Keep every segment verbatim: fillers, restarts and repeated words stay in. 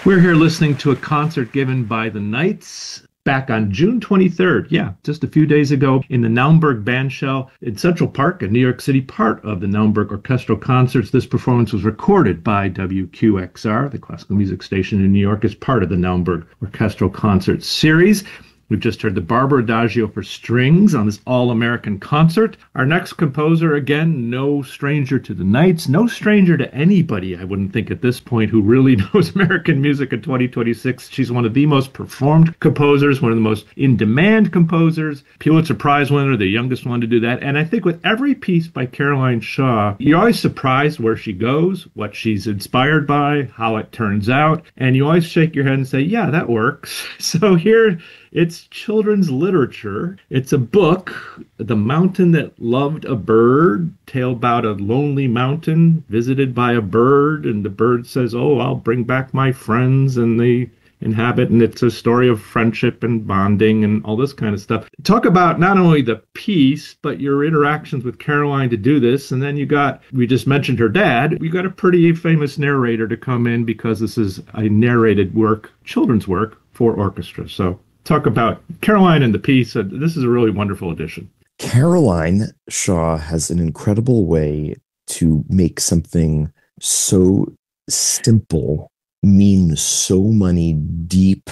We're here listening to a concert given by the Knights back on June twenty-third. Yeah, just a few days ago in the Naumburg Bandshell in Central Park in New York City, part of the Naumburg Orchestral Concerts. This performance was recorded by W Q X R, the classical music station in New York, as part of the Naumburg Orchestral Concerts series. We've just heard the Barber Adagio for strings on this all-American concert. Our next composer, again, no stranger to the Knights, no stranger to anybody, I wouldn't think at this point, who really knows American music in twenty twenty-six. She's one of the most performed composers, one of the most in-demand composers, Pulitzer Prize winner, the youngest one to do that. And I think with every piece by Caroline Shaw, you're always surprised where she goes, what she's inspired by, how it turns out, and you always shake your head and say, yeah, that works. So here, it's children's literature. It's a book, The Mountain That Loved a Bird, tale about a lonely mountain visited by a bird, and the bird says, oh, I'll bring back my friends, and they inhabit, and it's a story of friendship and bonding and all this kind of stuff. Talk about not only the piece, but your interactions with Caroline to do this, and then you got, we just mentioned her dad, you got a pretty famous narrator to come in because this is a narrated work, children's work for orchestra. So talk about Caroline and the piece. Uh, this is a really wonderful addition. Caroline Shaw has an incredible way to make something so simple mean so many deep,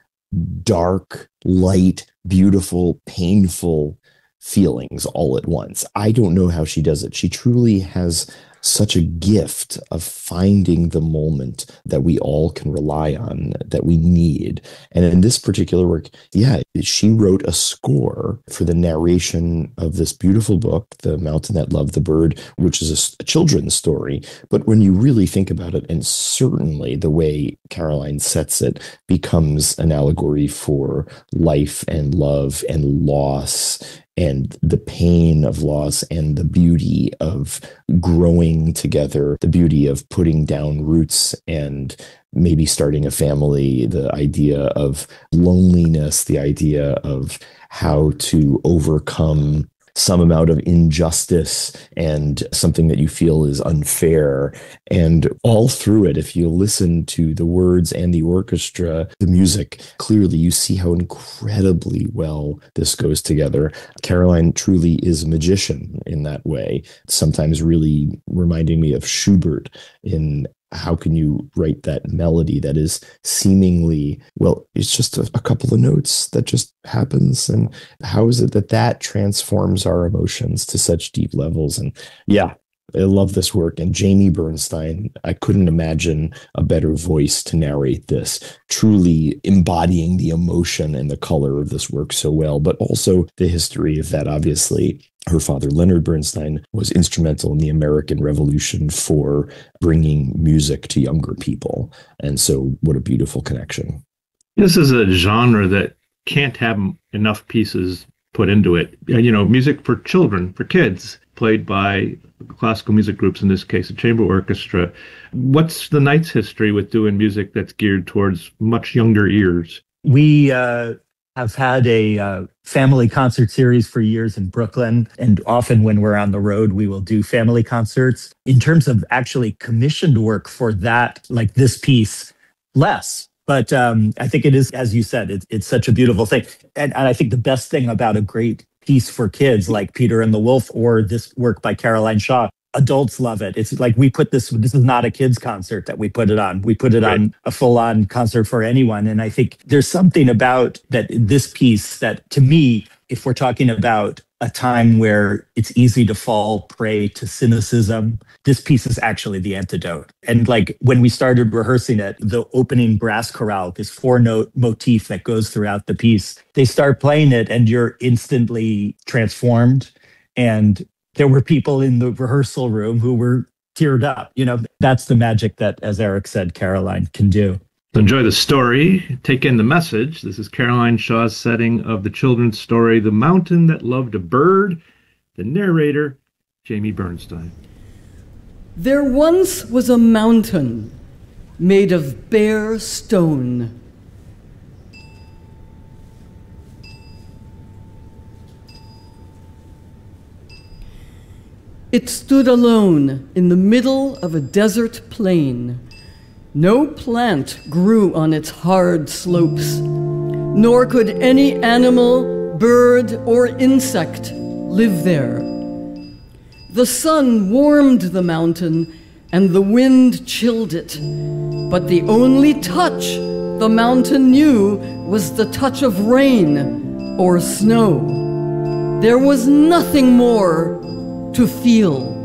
dark, light, beautiful, painful feelings all at once. I don't know how she does it. She truly has such a gift of finding the moment that we all can rely on, that we need. And in this particular work, yeah, she wrote a score for the narration of this beautiful book, The Mountain That Loved the Bird, which is a, a children's story. But when you really think about it, and certainly the way Caroline sets it becomes an allegory for life and love and loss and the pain of loss and the beauty of growing together, the beauty of putting down roots and maybe starting a family, the idea of loneliness, the idea of how to overcome some amount of injustice and something that you feel is unfair. And all through it, if you listen to the words and the orchestra, the music, clearly you see how incredibly well this goes together. Caroline truly is a magician in that way, sometimes really reminding me of Schubert in how can you write that melody that is seemingly, well, it's just a, a couple of notes that just happens. And how is it that that transforms our emotions to such deep levels? And yeah, I love this work. And Jamie Bernstein, I couldn't imagine a better voice to narrate this, truly embodying the emotion and the color of this work so well, but also the history of that. Obviously, her father, Leonard Bernstein, was instrumental in the American Revolution for bringing music to younger people. And so what a beautiful connection. This is a genre that can't have enough pieces put into it. You know, music for children, for kids, played by classical music groups, in this case, a chamber orchestra. What's the Knights' history with doing music that's geared towards much younger ears? We uh, have had a uh, family concert series for years in Brooklyn, and often when we're on the road, we will do family concerts. In terms of actually commissioned work for that, like this piece, less. But um, I think it is, as you said, it's, it's such a beautiful thing. And, and I think the best thing about a great piece for kids like Peter and the Wolf or this work by Caroline Shaw, adults love it. It's like we put this, this is not a kids concert that we put it on. We put it right. on a full-on concert for anyone. And I think there's something about that this piece that, to me, if we're talking about a time where it's easy to fall prey to cynicism, this piece is actually the antidote. And like when we started rehearsing it, the opening brass chorale, this four note motif that goes throughout the piece, they start playing it and you're instantly transformed. And there were people in the rehearsal room who were teared up. You know, that's the magic that, as Eric said, Caroline can do. Enjoy the story, take in the message. This is Caroline Shaw's setting of the children's story, The Mountain That Loved a Bird. The narrator, Jamie Bernstein. There once was a mountain made of bare stone. It stood alone in the middle of a desert plain, No plant grew on its hard slopes, nor could any animal, bird, or insect live there. The sun warmed the mountain, and the wind chilled it, but the only touch the mountain knew was the touch of rain or snow. There was nothing more to feel.